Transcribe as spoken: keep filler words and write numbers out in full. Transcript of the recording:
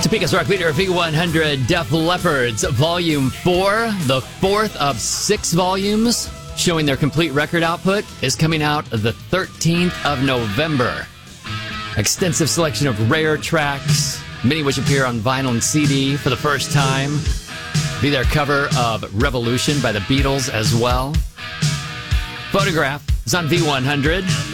Topeka's rock leader, V one hundred, Def Leppard's Volume four, the fourth of six volumes, showing their complete record output, is coming out the thirteenth of November. Extensive selection of rare tracks, many which appear on vinyl and C D for the first time. Be their cover of Revolution by the Beatles as well. Photograph is on V one hundred.